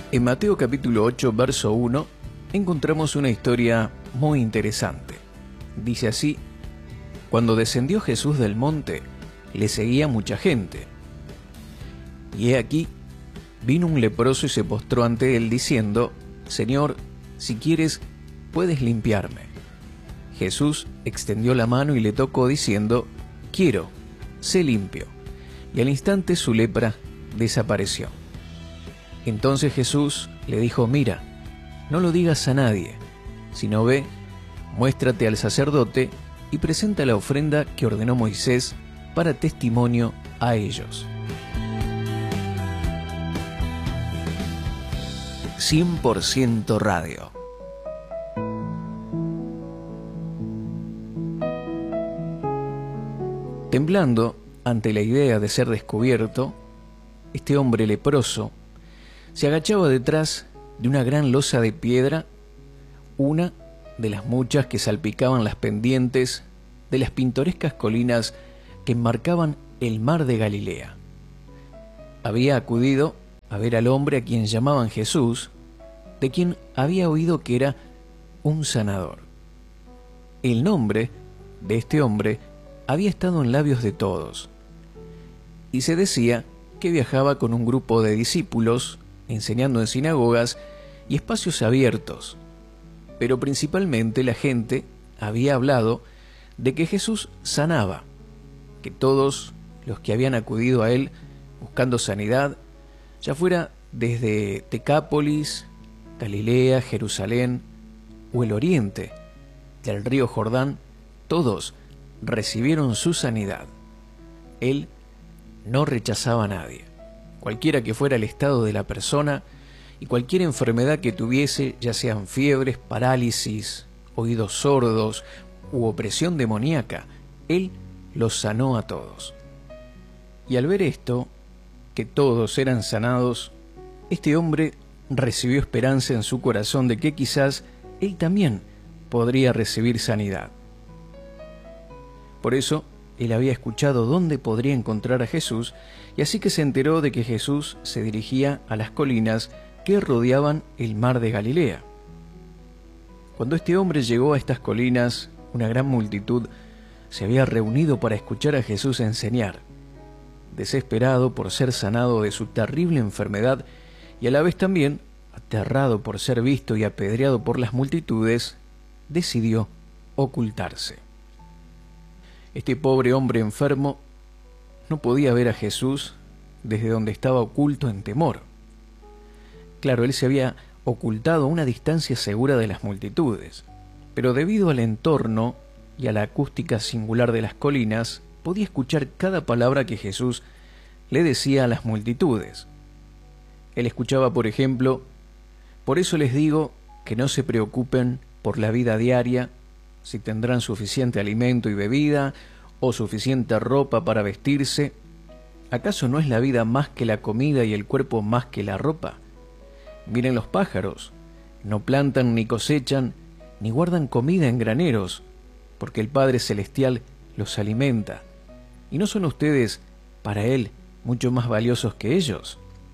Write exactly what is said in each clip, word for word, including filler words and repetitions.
En Mateo capítulo ocho, verso uno, encontramos una historia muy interesante. Dice así: cuando descendió Jesús del monte, le seguía mucha gente. Y he aquí, vino un leproso y se postró ante él, diciendo: Señor, si quieres, puedes limpiarme. Jesús extendió la mano y le tocó, diciendo: Quiero, sé limpio. Y al instante su lepra desapareció. Entonces Jesús le dijo: Mira, no lo digas a nadie, sino ve, muéstrate al sacerdote y presenta la ofrenda que ordenó Moisés para testimonio a ellos. cien por ciento Radio. Temblando ante la idea de ser descubierto, este hombre leproso se agachaba detrás de una gran losa de piedra, una de las muchas que salpicaban las pendientes de las pintorescas colinas que enmarcaban el mar de Galilea. Había acudido a ver al hombre a quien llamaban Jesús, de quien había oído que era un sanador. El nombre de este hombre había estado en labios de todos, y se decía que viajaba con un grupo de discípulos, enseñando en sinagogas y espacios abiertos, pero principalmente la gente había hablado de que Jesús sanaba, que todos los que habían acudido a él buscando sanidad, ya fuera desde Decápolis, Galilea, Jerusalén o el oriente del río Jordán, todos recibieron su sanidad. Él no rechazaba a nadie, cualquiera que fuera el estado de la persona y cualquier enfermedad que tuviese, ya sean fiebres, parálisis, oídos sordos u opresión demoníaca, él los sanó a todos. Y al ver esto, que todos eran sanados, este hombre recibió esperanza en su corazón de que quizás él también podría recibir sanidad. Por eso, él había escuchado dónde podría encontrar a Jesús, y así que se enteró de que Jesús se dirigía a las colinas que rodeaban el mar de Galilea. Cuando este hombre llegó a estas colinas, una gran multitud se había reunido para escuchar a Jesús enseñar. Desesperado por ser sanado de su terrible enfermedad y a la vez también aterrado por ser visto y apedreado por las multitudes, decidió ocultarse. Este pobre hombre enfermo no podía ver a Jesús desde donde estaba oculto en temor. Claro, él se había ocultado a una distancia segura de las multitudes, pero debido al entorno y a la acústica singular de las colinas, podía escuchar cada palabra que Jesús le decía a las multitudes. Él escuchaba, por ejemplo: por eso les digo que no se preocupen por la vida diaria, si tendrán suficiente alimento y bebida, o suficiente ropa para vestirse. ¿Acaso no es la vida más que la comida y el cuerpo más que la ropa? Miren los pájaros, no plantan ni cosechan, ni guardan comida en graneros, porque el Padre Celestial los alimenta. ¿Y no son ustedes, para Él, mucho más valiosos que ellos?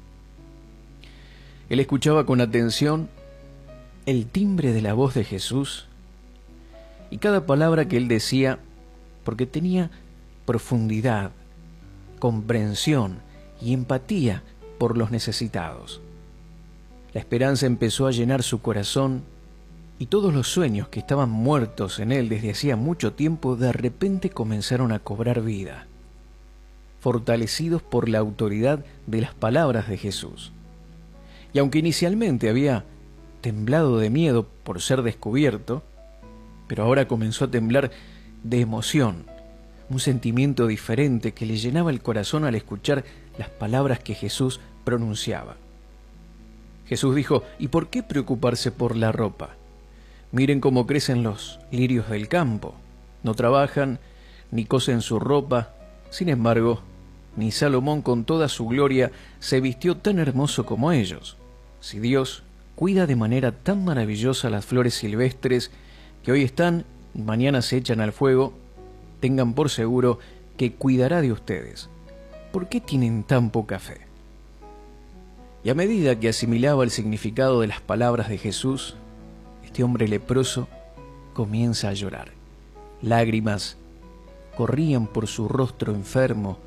Él escuchaba con atención el timbre de la voz de Jesús y cada palabra que él decía, porque tenía profundidad, comprensión y empatía por los necesitados. La esperanza empezó a llenar su corazón y todos los sueños que estaban muertos en él desde hacía mucho tiempo de repente comenzaron a cobrar vida, fortalecidos por la autoridad de las palabras de Jesús. Y aunque inicialmente había temblado de miedo por ser descubierto, pero ahora comenzó a temblar de emoción, un sentimiento diferente que le llenaba el corazón al escuchar las palabras que Jesús pronunciaba. Jesús dijo: ¿y por qué preocuparse por la ropa? Miren cómo crecen los lirios del campo, no trabajan ni cosen su ropa. Sin embargo, ni Salomón con toda su gloria se vistió tan hermoso como ellos. Si Dios cuida de manera tan maravillosa las flores silvestres que hoy están y mañana se echan al fuego, tengan por seguro que cuidará de ustedes. ¿Por qué tienen tan poca fe? Y a medida que asimilaba el significado de las palabras de Jesús, este hombre leproso comienza a llorar. Lágrimas corrían por su rostro enfermo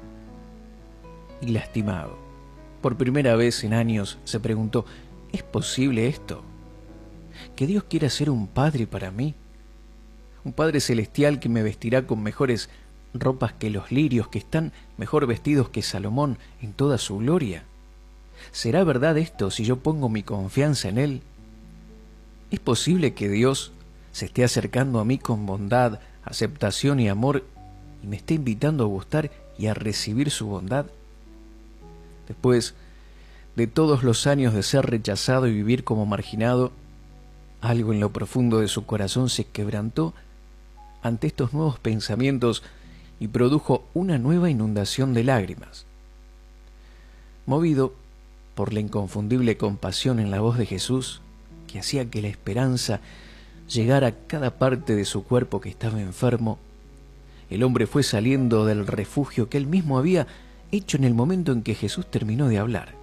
y lastimado. Por primera vez en años se preguntó, ¿es posible esto? ¿Que Dios quiera ser un padre para mí? Un Padre celestial que me vestirá con mejores ropas que los lirios, que están mejor vestidos que Salomón en toda su gloria. ¿Será verdad esto si yo pongo mi confianza en Él? ¿Es posible que Dios se esté acercando a mí con bondad, aceptación y amor y me esté invitando a gustar y a recibir su bondad? Después de todos los años de ser rechazado y vivir como marginado, algo en lo profundo de su corazón se quebrantó ante estos nuevos pensamientos y produjo una nueva inundación de lágrimas. Movido por la inconfundible compasión en la voz de Jesús, que hacía que la esperanza llegara a cada parte de su cuerpo que estaba enfermo, el hombre fue saliendo del refugio que él mismo había hecho en el momento en que Jesús terminó de hablar.